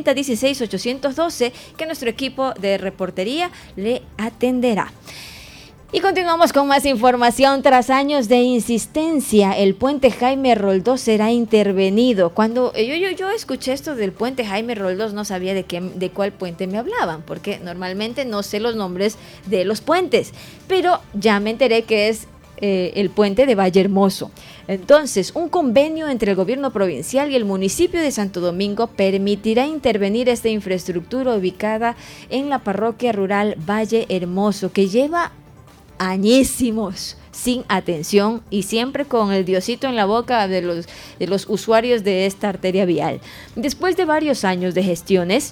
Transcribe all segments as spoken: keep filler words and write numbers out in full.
ochenta dieciséis ochocientos doce, que nuestro equipo de reportería le atenderá. Y continuamos con más información. Tras años de insistencia, el puente Jaime Roldós será intervenido. Cuando yo, yo, yo escuché esto del puente Jaime Roldós, no sabía de, qué, de cuál puente me hablaban, porque normalmente no sé los nombres de los puentes, pero ya me enteré que es eh, el puente de Vallehermoso. Entonces, un convenio entre el gobierno provincial y el municipio de Santo Domingo permitirá intervenir esta infraestructura ubicada en la parroquia rural Vallehermoso, que lleva añísimos sin atención y siempre con el diosito en la boca de los, de los usuarios de esta arteria vial. Después de varios años de gestiones,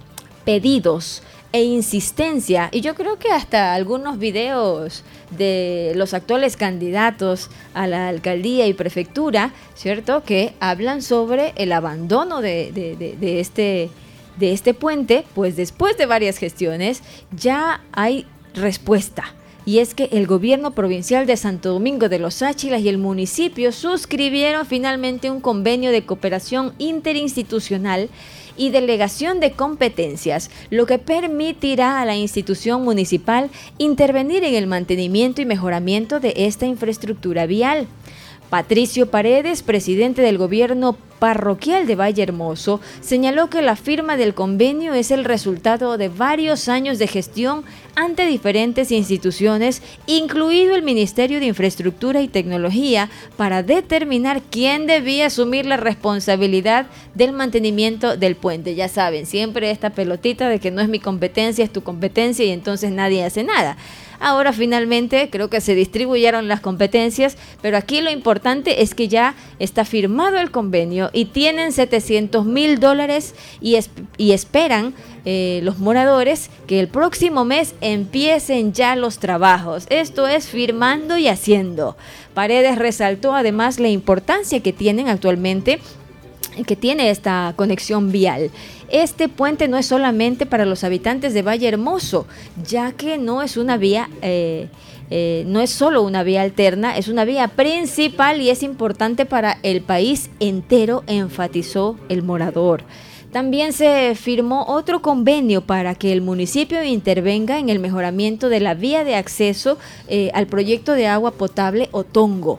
pedidos e insistencia, y yo creo que hasta algunos videos de los actuales candidatos a la alcaldía y prefectura, ¿cierto?, que hablan sobre el abandono de, de, de, de, este, de este puente, pues después de varias gestiones ya hay respuesta. Y es que el gobierno provincial de Santo Domingo de los Áchilas y el municipio suscribieron finalmente un convenio de cooperación interinstitucional y delegación de competencias, lo que permitirá a la institución municipal intervenir en el mantenimiento y mejoramiento de esta infraestructura vial. Patricio Paredes, presidente del gobierno parroquial de Vallehermoso, señaló que la firma del convenio es el resultado de varios años de gestión ante diferentes instituciones, incluido el Ministerio de Infraestructura y Tecnología, para determinar quién debía asumir la responsabilidad del mantenimiento del puente. Ya saben, siempre esta pelotita de que no es mi competencia, es tu competencia y entonces nadie hace nada. Ahora finalmente creo que se distribuyeron las competencias, pero aquí lo importante es que ya está firmado el convenio y tienen setecientos mil dólares y, es, y esperan eh, los moradores que el próximo mes empiecen ya los trabajos. Esto es firmando y haciendo. Paredes resaltó además la importancia que tienen actualmente que tiene esta conexión vial. Este puente no es solamente para los habitantes de Vallehermoso, ya que no es una vía, eh, eh, no es solo una vía alterna, es una vía principal y es importante para el país entero, enfatizó el morador. También se firmó otro convenio para que el municipio intervenga en el mejoramiento de la vía de acceso eh, al proyecto de agua potable Otongo.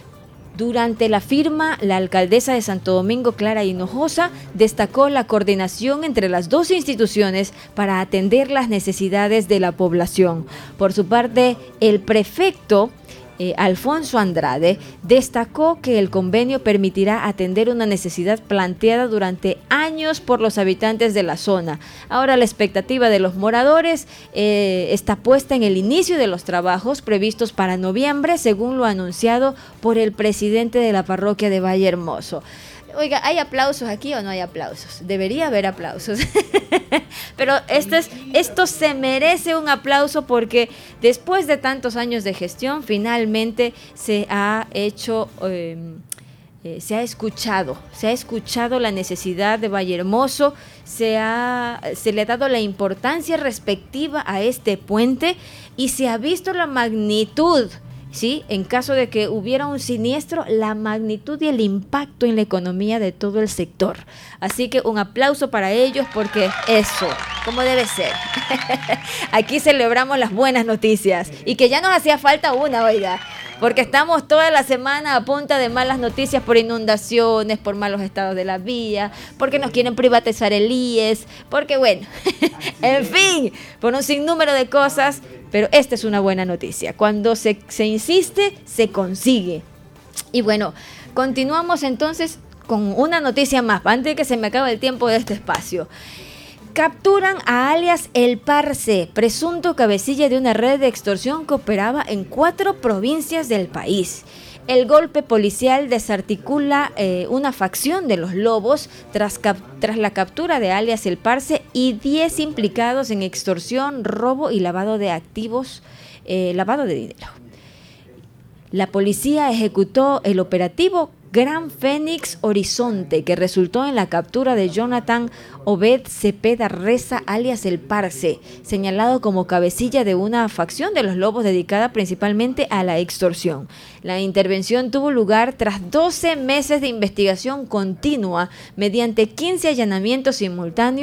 Durante la firma, la alcaldesa de Santo Domingo, Clara Hinojosa, destacó la coordinación entre las dos instituciones para atender las necesidades de la población. Por su parte, el prefecto Eh, Alfonso Andrade destacó que el convenio permitirá atender una necesidad planteada durante años por los habitantes de la zona. Ahora la expectativa de los moradores eh, está puesta en el inicio de los trabajos previstos para noviembre, según lo anunciado por el presidente de la parroquia de Vallehermoso. Oiga, ¿hay aplausos aquí o no hay aplausos? Debería haber aplausos. Pero esto, es, esto se merece un aplauso porque después de tantos años de gestión, finalmente se ha hecho, eh, eh, se ha escuchado, se ha escuchado la necesidad de Vallehermoso, se, ha, se le ha dado la importancia respectiva a este puente y se ha visto la magnitud. Sí, en caso de que hubiera un siniestro, la magnitud y el impacto en la economía de todo el sector. Así que un aplauso para ellos porque eso, como debe ser. Aquí celebramos las buenas noticias y que ya nos hacía falta una, oiga, porque estamos toda la semana a punta de malas noticias por inundaciones, por malos estados de la vía, porque nos quieren privatizar el I E S, porque bueno, en fin, por un sinnúmero de cosas. Pero esta es una buena noticia. Cuando se, se insiste, se consigue. Y bueno, continuamos entonces con una noticia más, antes de que se me acabe el tiempo de este espacio. Capturan a alias El Parce, presunto cabecilla de una red de extorsión que operaba en cuatro provincias del país. El golpe policial desarticula eh, una facción de los Lobos tras, cap- tras la captura de alias El Parce y diez implicados en extorsión, robo y lavado de activos, eh, lavado de dinero. La policía ejecutó el operativo Gran Fénix Horizonte, que resultó en la captura de Jonathan Obed Cepeda Reza, alias El Parce, señalado como cabecilla de una facción de los Lobos dedicada principalmente a la extorsión. La intervención tuvo lugar tras doce meses de investigación continua mediante quince allanamientos simultáneos